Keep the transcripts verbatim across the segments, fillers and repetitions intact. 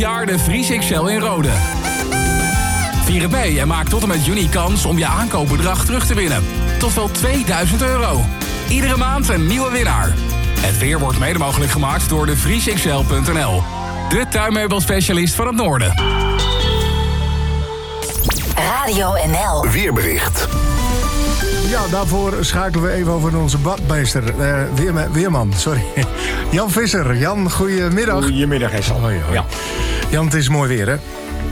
jaar de Vries X L in Rode. Vier het mee en maak tot en met juni kans om je aankoopbedrag terug te winnen. Tot wel tweeduizend euro. Iedere maand een nieuwe winnaar. Het weer wordt mede mogelijk gemaakt door de vries x l punt n l. De tuinmeubelspecialist van het noorden. Radio N L. Weerbericht. Ja, daarvoor schakelen we even over naar onze badmeester. Uh, weerma- weerman, sorry. Jan Visser. Jan, goedemiddag. Goedemiddag, Hessel. Hoi, hoi. Ja. Jan, het is mooi weer, hè?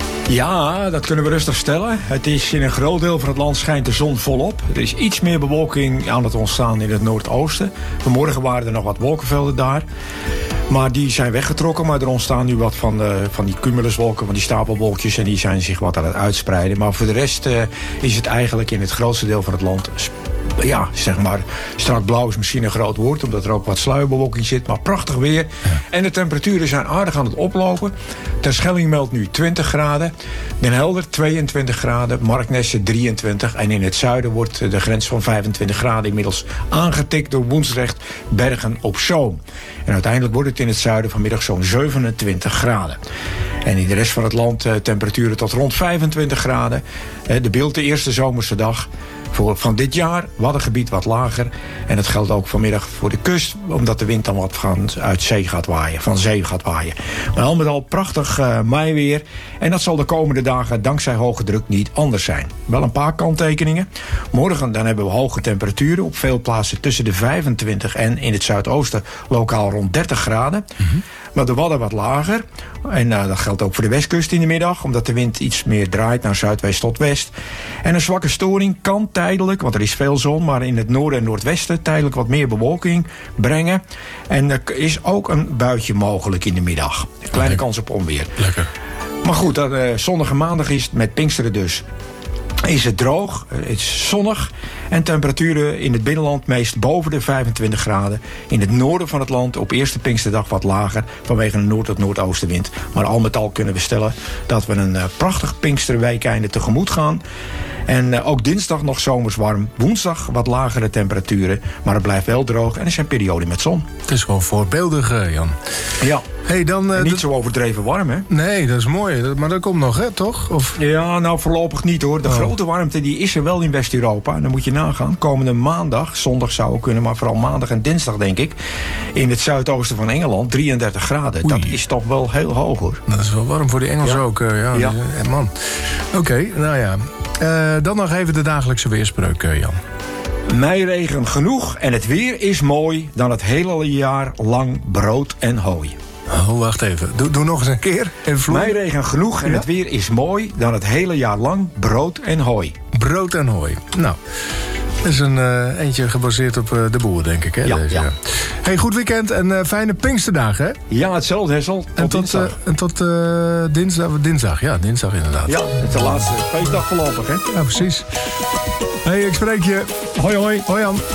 Ja, dat kunnen we rustig stellen. Het is in een groot deel van het land schijnt de zon volop. Er is iets meer bewolking aan het ontstaan in het noordoosten. Vanmorgen waren er nog wat wolkenvelden daar. Maar die zijn weggetrokken. Maar er ontstaan nu wat van, de, van die cumuluswolken, van die stapelwolkjes. En die zijn zich wat aan het uitspreiden. Maar voor de rest uh, is het eigenlijk in het grootste deel van het land... ja, zeg maar, strak blauw is misschien een groot woord... omdat er ook wat sluierbewolking zit, maar prachtig weer. Ja. En de temperaturen zijn aardig aan het oplopen. Terschelling meldt nu twintig graden. Den Helder tweeëntwintig graden. Marknesse drieëntwintig. En in het zuiden wordt de grens van vijfentwintig graden... inmiddels aangetikt door Woensdrecht, Bergen op Zoom. En uiteindelijk wordt het in het zuiden vanmiddag zo'n zevenentwintig graden. En in de rest van het land uh, temperaturen tot rond vijfentwintig graden. Uh, de beeld de eerste zomerse dag... Voor van dit jaar, Waddengebied wat lager. En dat geldt ook vanmiddag voor de kust... omdat de wind dan wat van uit zee gaat waaien, van zee gaat waaien. Maar al met al prachtig uh, meiweer. En dat zal de komende dagen dankzij hoge druk niet anders zijn. Wel een paar kanttekeningen. Morgen dan hebben we hoge temperaturen. Op veel plaatsen tussen de vijfentwintig en in het zuidoosten lokaal rond dertig graden. Mm-hmm. Maar de Wadden wat lager. En uh, dat geldt ook voor de westkust in de middag... omdat de wind iets meer draait naar zuidwest tot west. En een zwakke storing kan tijdelijk, want er is veel zon... maar in het noorden en noordwesten tijdelijk wat meer bewolking brengen. En er is ook een buitje mogelijk in de middag. Een kleine kans op onweer. Lekker. Maar goed, dat, uh, zondag en maandag is het met Pinksteren dus... is het droog, het is zonnig en temperaturen in het binnenland meest boven de vijfentwintig graden. In het noorden van het land op eerste Pinksterdag wat lager vanwege een noord- tot noordoostenwind. Maar al met al kunnen we stellen dat we een uh, prachtig Pinksterweekeinde tegemoet gaan. En uh, ook dinsdag nog zomers warm. Woensdag wat lagere temperaturen, maar het blijft wel droog en er zijn perioden met zon. Het is gewoon voorbeeldig, uh, Jan. Ja. Hey, dan, uh, niet d- zo overdreven warm, hè? Nee, dat is mooi. Maar dat komt nog, hè, toch? Of... Ja, nou voorlopig niet, hoor. De oh. grote warmte die is er wel in West-Europa. En dan moet je nagaan. Komende maandag, zondag zou kunnen... maar vooral maandag en dinsdag, denk ik... in het zuidoosten van Engeland, drieëndertig graden. Oei. Dat is toch wel heel hoog, hoor. Dat is wel warm voor de Engelsen ja. ook. Uh, ja, ja. Die, man. Oké, okay, nou ja. Uh, dan nog even de dagelijkse weerspreuk, uh, Jan. Meiregen genoeg en het weer is mooi... dan het hele jaar lang brood en hooi. Oh, wacht even. Doe, doe nog eens een keer. Meiregen genoeg en ja? het weer is mooi... dan het hele jaar lang brood en hooi. Brood en hooi. Nou, dat is een uh, eentje gebaseerd op uh, de boer, denk ik. Hè, ja, deze. ja. Hey, goed weekend en uh, fijne Pinksterdagen, hè? Ja, hetzelfde, Hessel. Tot en tot, dinsdag. Uh, en tot uh, dinsdag, dinsdag. Ja, dinsdag inderdaad. Ja, het is de laatste feestdag voorlopig, hè? Ja, precies. Hey, ik spreek je. Hoi, hoi. Hoi, Jan.